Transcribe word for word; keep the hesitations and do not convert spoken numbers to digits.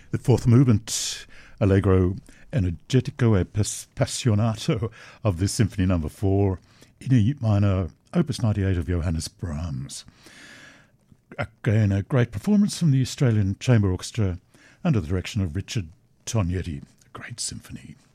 The fourth movement, Allegro energetico e passionato of this Symphony Number Four, in E minor, Opus ninety-eight of Johannes Brahms. Again, a great performance from the Australian Chamber Orchestra under the direction of Richard Tognetti. A great symphony.